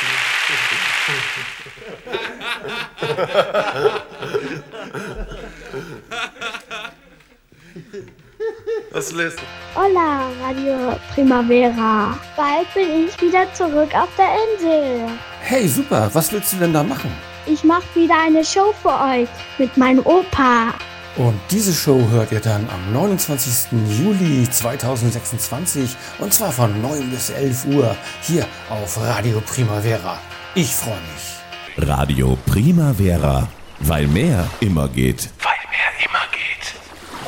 Was lässt du? Hola, Radio Primavera. Bald bin ich wieder zurück auf der Insel. Hey, super. Was willst du denn da machen? Ich mache wieder eine Show für euch mit meinem Opa. Und diese Show hört ihr dann am 29. Juli 2026 und zwar von 9 bis 11 Uhr hier auf Radio Primavera. Ich freue mich. Radio Primavera, weil mehr immer geht.